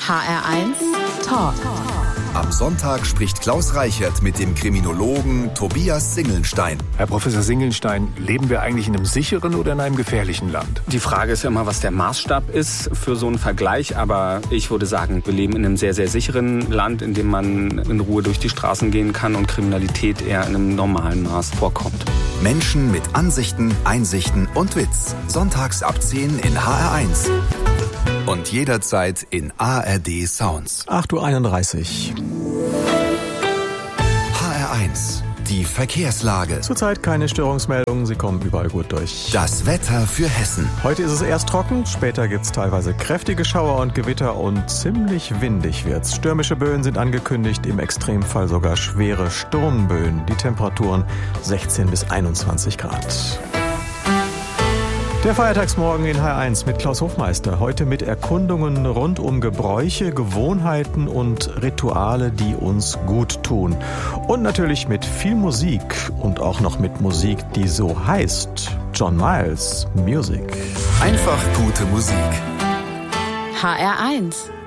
HR1 Talk. Am Sonntag spricht Klaus Reichert mit dem Kriminologen Tobias Singelnstein. Herr Professor Singelnstein, leben wir eigentlich in einem sicheren oder in einem gefährlichen Land? Die Frage ist ja immer, was der Maßstab ist für so einen Vergleich. Aber ich würde sagen, wir leben in einem sehr, sehr sicheren Land, in dem man in Ruhe durch die Straßen gehen kann und Kriminalität eher in einem normalen Maß vorkommt. Menschen mit Ansichten, Einsichten und Witz. Sonntags ab 10 in HR1. Und jederzeit in ARD Sounds. 8.31 Uhr. HR1, die Verkehrslage. Zurzeit keine Störungsmeldungen, sie kommen überall gut durch. Das Wetter für Hessen. Heute ist es erst trocken, später gibt's teilweise kräftige Schauer und Gewitter und ziemlich windig wird's. Stürmische Böen sind angekündigt, im Extremfall sogar schwere Sturmböen. Die Temperaturen 16 bis 21 Grad. Der Feiertagsmorgen in HR1 mit Klaus Hofmeister. Heute mit Erkundungen rund um Gebräuche, Gewohnheiten und Rituale, die uns gut tun. Und natürlich mit viel Musik und auch noch mit Musik, die so heißt. John Miles, Music. Einfach gute Musik. HR1